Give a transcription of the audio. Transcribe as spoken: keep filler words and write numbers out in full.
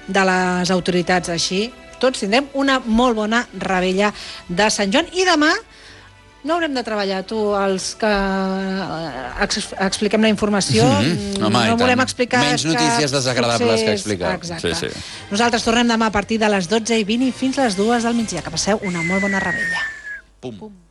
de les autoritats. Així, tots tindrem una molt bona revetlla de Sant Joan. I demà no haurem de treballar, tu, els que ex expliquem la informació. Mm-hmm. Home, no volem explicar... Menys notícies desagradables que explicar. Exacte. Sí, sí. Nosaltres tornem demà a partir de les dotze i vint i fins a les dues del migdia. Que passeu una molt bona revetlla. Pum. Pum.